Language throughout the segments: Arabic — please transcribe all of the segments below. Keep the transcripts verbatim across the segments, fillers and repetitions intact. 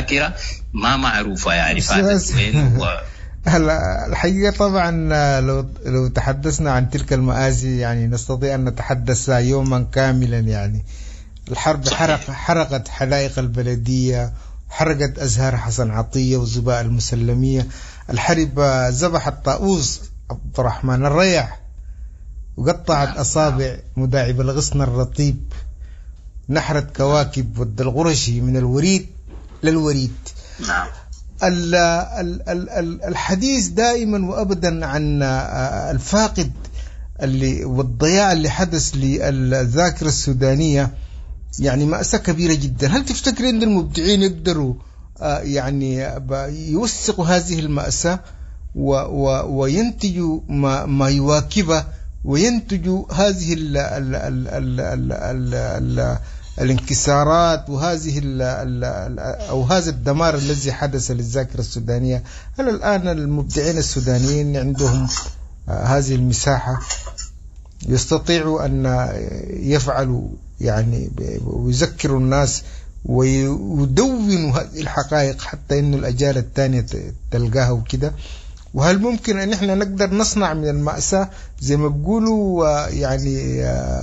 الذاكرة ما معروفة يعني فاتت وين. هلا الحقيقة طبعا لو لو تحدثنا عن تلك المآسي يعني نستطيع أن نتحدث يوما كاملا. يعني الحرب حرق حرقت حدائق البلدية، حرقت أزهار حسن عطية وزباء المسلمية. الحرب ذبحت طاووس عبد الرحمن الريح، وقطعت أصابع مداعب الغصن الرطيب، نحرت كواكب ود الغرشي من الوريد للوريد. نعم. الحديث دائما وأبدا عن الفاقد اللي والضياع اللي حدث للذاكرة السودانية يعني مأساة كبيرة جدا. هل تفتكر أن المبدعين يقدروا يعني يوثقوا هذه المأساة وينتجوا ما, ما يواكبه، وينتجوا هذه ال ال ال ال ال ال ال الانكسارات وهذه ال ال أو هذا الدمار الذي حدث للذاكرة السودانية؟ هل الآن المبدعين السودانيين عندهم هذه المساحة يستطيعوا أن يفعلوا يعني ويذكروا الناس ويدونوا هذه الحقائق حتى إنه الأجيال الثانية تلقاها وكده؟ وهل ممكن أن احنا نقدر نصنع من المأساة زي ما بيقولوا يعني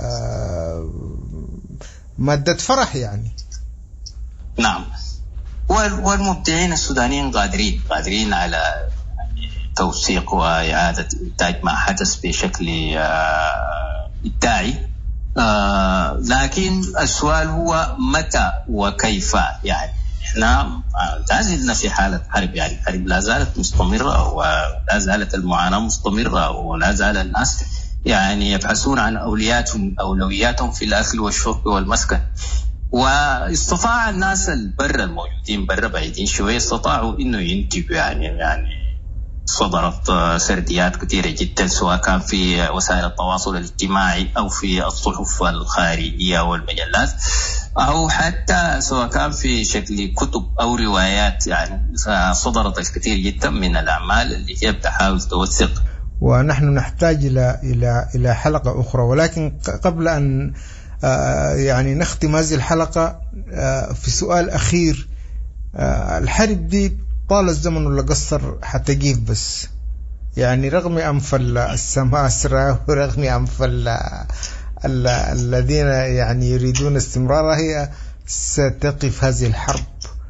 مادة فرح يعني؟ نعم. والمبدعين السودانيين قادرين قادرين على توثيق وإعادة إنتاج ما حدث بشكل إبداعي، لكن السؤال هو متى وكيف. يعني احنا لا زلنا في حالة حرب، يعني الحرب لا زالت مستمرة ولا زالت المعاناة مستمرة، ولا زال الناس يعني يبحثون عن أولوياتهم أولوياتهم في الأكل والشرب والمسكن. واستطاع الناس البر الموجودين برا بعيدين شوية استطاعوا إنه ينتجوا يعني يعني صدرت سرديات كثيرة جدا سواء كان في وسائل التواصل الاجتماعي أو في الصحف الخارجية والمجلات، أو حتى سواء كان في شكل كتب أو روايات. يعني صدرت الكثير جدا من الأعمال اللي هي بتحاول توثق. ونحن نحتاج إلى إلى إلى حلقة أخرى، ولكن قبل أن يعني نختم هذه الحلقة في سؤال أخير. الحرب دي طال الزمن ولا قصر حتجيب بس، يعني رغم أنف السماسرة ورغم أنف الذين يعني يريدون استمرارها هي ستقف هذه الحرب.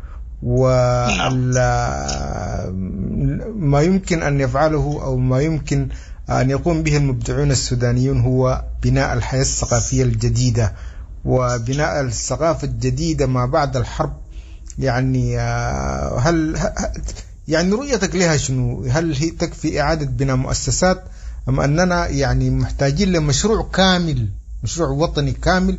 وما يمكن أن يفعله أو ما يمكن أن يقوم به المبدعون السودانيون هو بناء الحياة الثقافية الجديدة وبناء الثقافة الجديدة ما بعد الحرب. يعني هل يعني رؤيتك لها شنو؟ هل هي تكفي إعادة بناء مؤسسات أم أننا يعني محتاجين لمشروع كامل، مشروع وطني كامل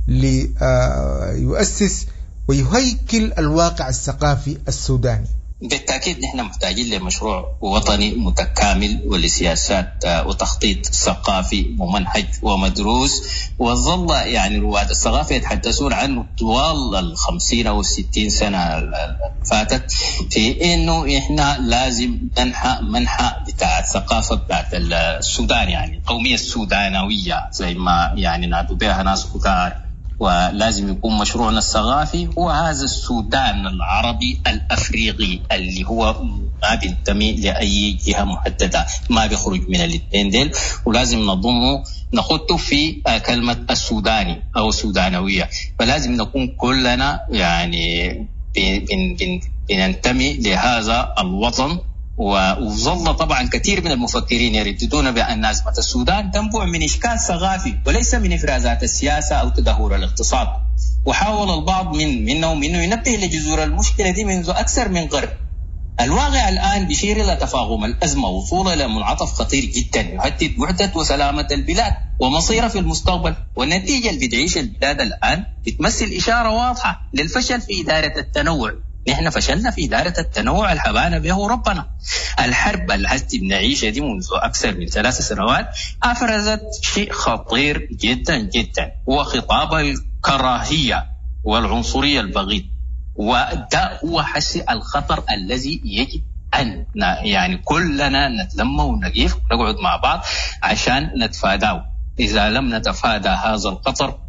ليؤسس ويهيكل الواقع الثقافي السوداني؟ بالتأكيد نحن محتاجين لمشروع وطني متكامل ولسياسات وتخطيط ثقافي ممنهج ومدروس. وظل يعني رواد الثقافة يتحدثون عنه طوال الخمسين أو الستين سنة فاتت في إنه إحنا لازم ننحى منحى بتاع الثقافة بتاعت السودان، يعني القومية السودانوية زي ما يعني نادوا بها ناس كتار. ولازم يكون مشروعنا الثقافي هو هذا السودان العربي الأفريقي اللي هو ما بينتمي لأي جهة محددة، ما بيخرج من الاثنين ديل، ولازم نضمه نخطه في كلمة السوداني أو السودانوية. فلازم نكون كلنا يعني بن بن بننتمي لهذا الوطن. وظل طبعا كثير من المفكرين يرددون بأن أزمة السودان تنبع من إشكال ثقافي وليس من إفرازات السياسة أو تدهور الاقتصاد. وحاول البعض من منهم إنه ينبه لجذور المشكلة دي منذ أكثر من قرن. الواقع الآن بيشير إلى تفاقم الأزمة وصولا إلى منعطف خطير جدا يهدد وحدة وسلامة البلاد ومصيرها في المستقبل. والنتيجة اللي بتعيش البلاد الآن بتمثل إشارة واضحة للفشل في إدارة التنوع. نحن فشلنا في إدارة التنوع الحبانا به ربنا. الحرب التي بنعيشها دي منذ أكثر من ثلاث سنوات أفرزت شيء خطير جدا جدا، هو خطاب الكراهية والعنصرية البغيض. وده هو حس الخطر الذي يجب أن يعني كلنا نتلم ونقف ونقعد مع بعض عشان نتفاداه. إذا لم نتفادى هذا الخطر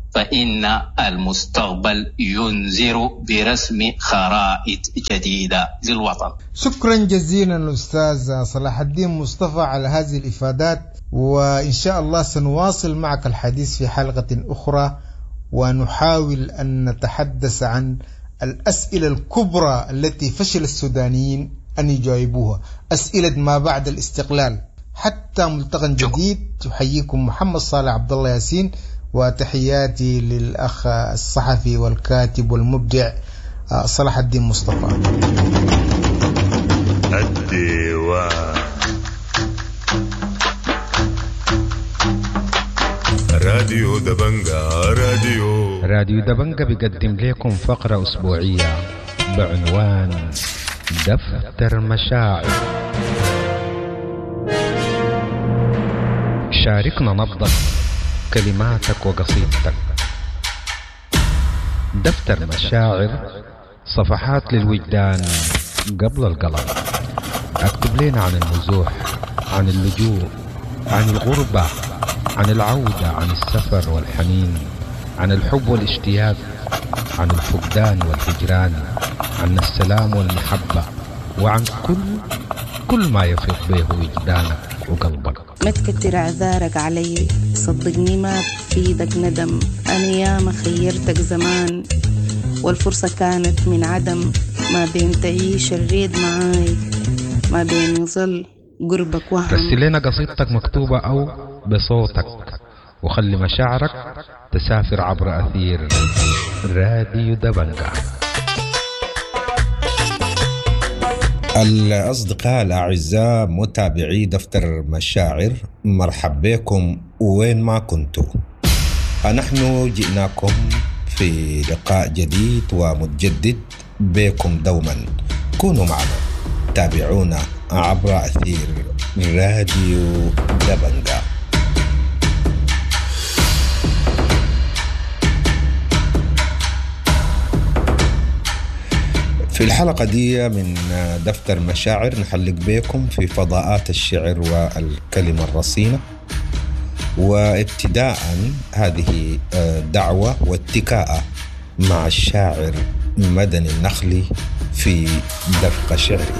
فإن المستقبل ينذر برسم خرائط جديدة للوطن. شكرا جزيلا أستاذ صلاح الدين مصطفى على هذه الإفادات، وإن شاء الله سنواصل معك الحديث في حلقة أخرى، ونحاول أن نتحدث عن الأسئلة الكبرى التي فشل السودانيين أن يجاوبوها، أسئلة ما بعد الاستقلال. حتى ملتقى جديد، تحييكم محمد صالح عبد الله ياسين، وتحياتي للأخ الصحفي والكاتب والمبدع صلاح الدين مصطفى. الديوان راديو دبنجا راديو راديو دبنجا بيقدم لكم فقرة أسبوعية بعنوان دفتر مشاعر. شاركنا نبضك، كلماتك وقصيدتك. دفتر مشاعر، صفحات للوجدان قبل القلم. اكتب لنا عن النزوح، عن اللجوء، عن الغربة، عن العودة، عن السفر والحنين، عن الحب والاشتياق، عن الفقدان والهجران، عن السلام والمحبة، وعن كل كل ما يفيض به وجدانك وقلبك. ما تكتر اعذارك علي، صدقني ما بفيدك ندم. انا ياما خيرتك زمان والفرصة كانت من عدم، ما بين تعيش الريد معاي، ما بين يظل قربك وهم. رسل لنا قصيدتك مكتوبة أو بصوتك، وخلي مشاعرك تسافر عبر أثير راديو دبنجا. الأصدقاء الأعزاء متابعي دفتر مشاعر، مرحب بكم وين ما كنتوا. نحن جئناكم في لقاء جديد ومتجدد بكم دوما. كونوا معنا، تابعونا عبر أثير راديو دبنجا. في الحلقة دي من دفتر مشاعر نحلق بكم في فضاءات الشعر والكلمة الرصينة، وابتداء هذه دعوة واتكاء مع الشاعر مدني النخلي في دفق شعري.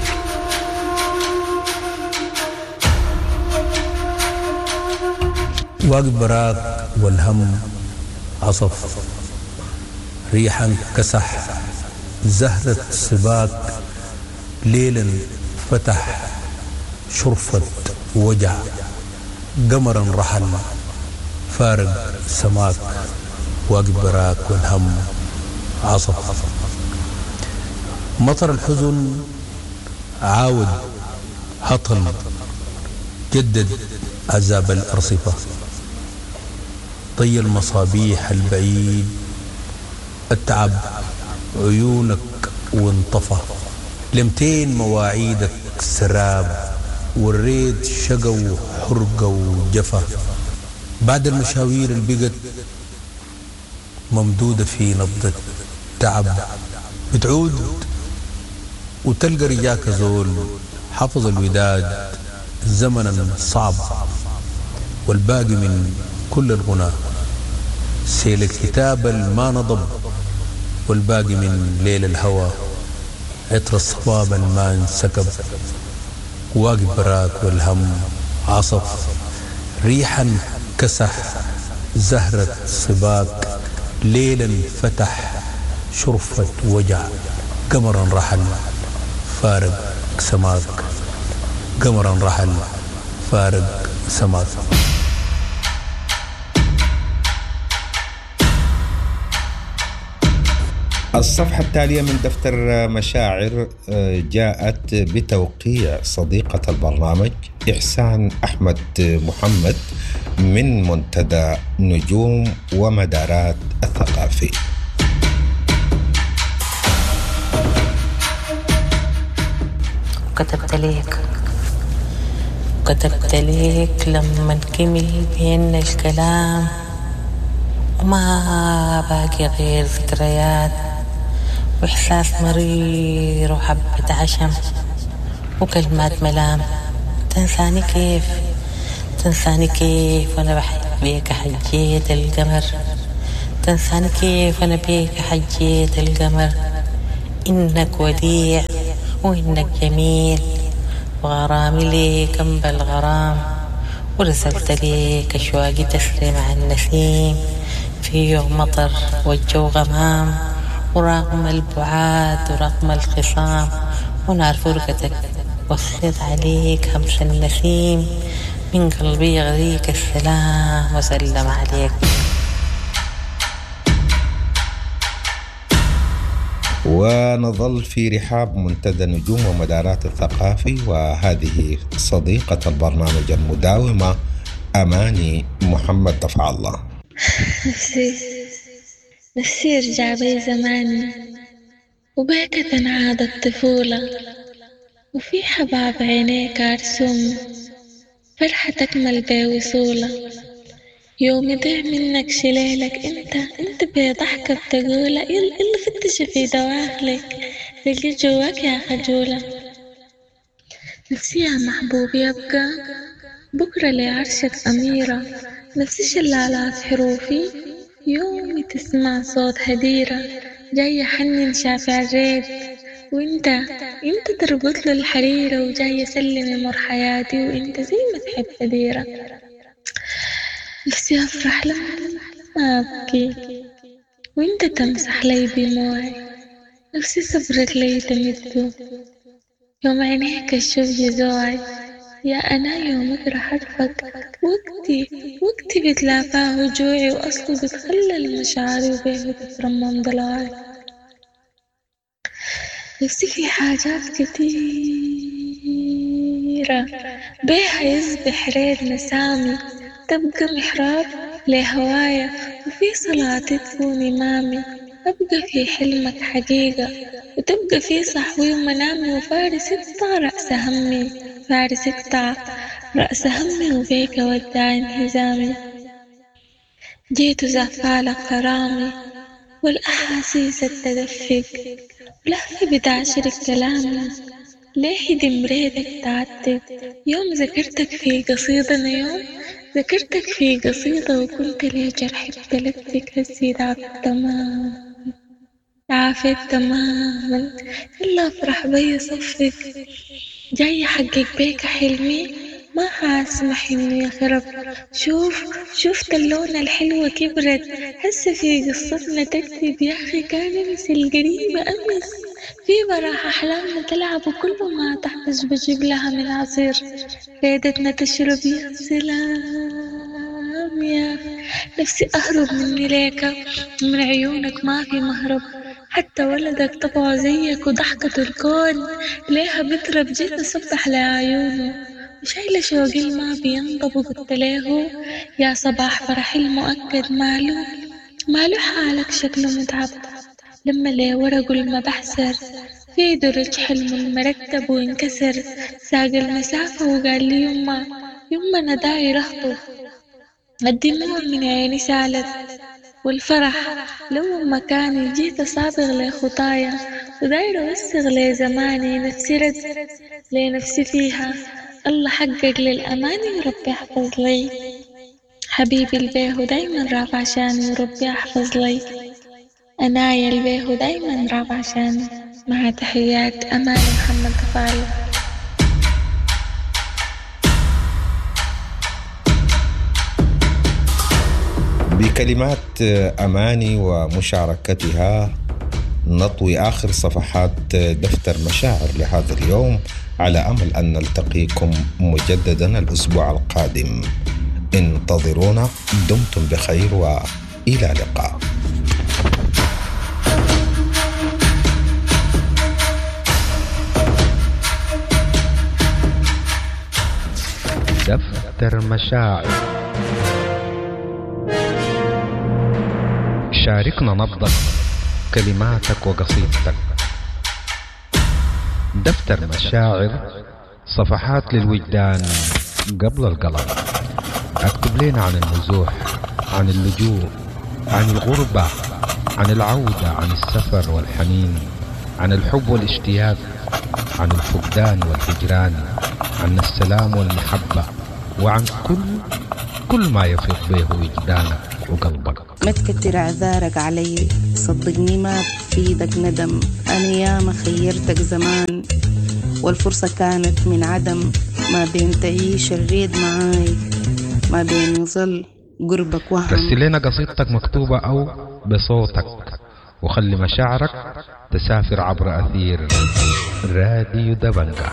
واقف براك والهم عصف، ريحا كسح زهرة سباك، ليلا فتح شرفة وجع، قمرا رحل فارق سماك. واقف براك والهم عصف، مطر الحزن عاود هطل، جدد عذاب الأرصفة، طي المصابيح البعيد، التعب عيونك وانطفى، لمتين مواعيدك سراب، والريد شقى وحرقة وجفا. بعد المشاوير البقت ممدودة في نبضة تعب، بتعود وتلقى رجاك زول حفظ الوداد زمنا صعب، والباقي من كل الغنى سيل الكتاب الما نضب، والباقي من ليل الهوى عطر الصباب ما انسكب. واقف براك والهم عصف، ريحا كسح زهرة صباك، ليلا فتح شرفة وجع، قمرا رحل فارق سماك، قمرا رحل فارق سماك. الصفحة التالية من دفتر مشاعر جاءت بتوقيع صديقة البرنامج إحسان أحمد محمد من منتدى نجوم ومدارات الثقافي. كتبت ليك كتبت ليك لما نكمل بينا الكلام، وما باقي غير ذكريات وإحساس مرير وحبة عشم وكلمات ملام. تنساني كيف تنساني كيف وأنا بحب بيك حجيت القمر، تنساني كيف أنا بيك حجيت القمر، إنك وديع وإنك جميل، وغرامي ليك أنبى الغرام، ورسلت ليك أشواقي تسري مع النسيم في يوم مطر والجو غمام، ورغم البعاد ورغم الخصام ونار فرقتك وصيت عليك همس النسيم، من قلبي يغريك السلام وسلم عليك. ونظل في رحاب منتدى نجوم ومدارات الثقافي، وهذه صديقة البرنامج المداومة أماني محمد دفع الله. نفسي نفسي يرجع بي زماني وبيك تنعاد الطفولة، وفي حباب عينيك أرسم فرحة تكمل بوصولة، يوم يضيع منك شليلك انت انت بضحكة بتقولة يلا فتش في دواخلك تلقي جواك يا خجولة. نفسي يا محبوب يبقى بكرة لعرشك أميرة، نفسي شلالات حروفي يومي تسمع صوت هديرة، جاي حنن شافع الريد وانت انت تربط له الحريرة، وجاي سلم مر حياتي وانت زي ما تحب هديرة. نفسي أفرح لما أبكي وإنت تمسح لي دموعي، نفسي صبرك لي تمده يوم عينيك الشوف جزوعي، يا أنا يومك رح أرفق وقتي وقتي بتلافاه جوعي، وأصله بتخلل مشاعري وبيه بترمم ضلوعي. نفسي في حاجات كتيرة بيها يصبح ريد مسامي، تبقى محراب لهوايا وفي صلاتي تكون إمامي، أبقى في حلمك حقيقة وتبقى في صحوي ومنامي، وفارس اقطع رأس همي فارس اقطع رأس همي، وبيك وداع انهزامي. جيت زفالك غرامي والأحاسيس التدفق، ولهفي بتعشرك كلامي ليه دمريدك تعتد، يوم ذكرتك في قصيدة يوم ذكرتك في قصيدة، وكنت لي جرح بتلفك هالسيد عافيت تماما عافيت تماما، إلا أفرح بي صفك جاي حقك بيك حلمي، ما حاسمح إنه يخرب. شوف شوفت اللون الحلوة كبرت، هسه في قصتنا تكتب يا أخي كان مثل قريبة أمس، في براح أحلامنا تلعب وكل ما تحتاج بجيب لها من عصير فايدتنا تشرب. يا سلام يا نفسي أهرب مني ليك من عيونك ما في مهرب، حتى ولدك طبعه زيك وضحكة الكون ليها بترب، جيت أصبح لعيونه وشايلة شوقي ما بينضب، وقلت له يا صباح فرحي المؤكد ماله ماله حالك شكله متعب، لما لي ورقه لما بحسر في درج حلم المرتب وانكسر، ساق المسافة وقال لي يما يما أنا داير أخطب، الدموع من عيني سالت والفرح لو مكاني، جيت أصابغ لي خطايا وداير أوسغ لي زماني، نفسي رد لنفسي فيها الله حقق للأماني، وربي يحفظ لي حبيبي البيه دايما رافع عشاني، وربي يحفظ لي أنايا البيه دايما رافع عشاني. مع تحيات أماني محمد دفع الله. بكلمات أماني ومشاركتها نطوي آخر صفحات دفتر مشاعر لهذا اليوم، على أمل أن نلتقيكم مجددا الأسبوع القادم. انتظرونا، دمتم بخير وإلى اللقاء. دفتر مشاعر، شاركنا نبضك، كلماتك وقصيدتك. دفتر مشاعر، صفحات للوجدان قبل القلم. اكتب لنا عن النزوح، عن اللجوء، عن الغربة، عن العودة، عن السفر والحنين، عن الحب والاشتياق، عن الفقدان والهجران، عن السلام والمحبة، وعن كل كل ما يفيض به وجدانك وقلبك. ما تكتر اعذارك علي، صدقني ما بفيدك ندم. انا ياما خيرتك زمان والفرصة كانت من عدم، ما بين تعيش الريد معاي ما بين يظل قربك وهم. رسل لنا قصيدتك مكتوبة أو بصوتك، وخلي مشاعرك تسافر عبر أثير راديو دبنجة.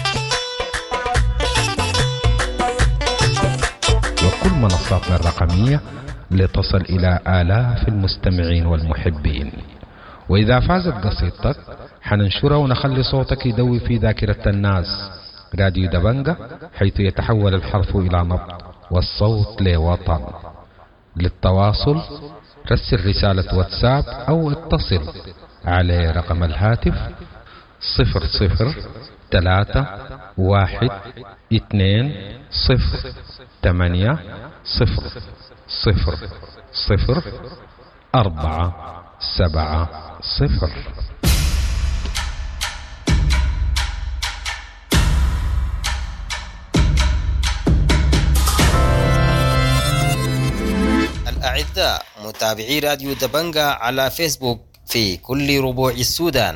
وكل منصاتنا الرقمية لتصل إلى آلاف المستمعين والمحبين. وإذا فازت قصيدتك حننشرها ونخلي صوتك يدوي في ذاكرة الناس. راديو دبنجة حيث يتحول الحرف إلى نبض والصوت لوطن. للتواصل رسل رسالة واتساب أو اتصل على رقم الهاتف صفر صفر ثلاثة واحد اثنين صفر ثمانية صفر صفر صفر أربعة سبعة صفر. الأعزاء متابعي راديو دبنجة على فيسبوك في كل ربوع السودان،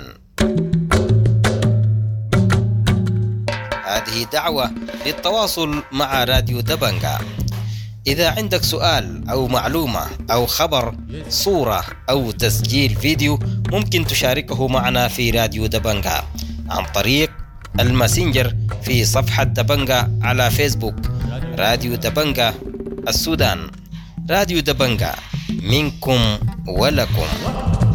هذه دعوة للتواصل مع راديو دبنجة. إذا عندك سؤال أو معلومة أو خبر، صورة أو تسجيل فيديو، ممكن تشاركه معنا في راديو دبنجة عن طريق الماسنجر في صفحة دبنجة على فيسبوك. راديو دبنجة السودان، راديو دبنجة منكم ولكم.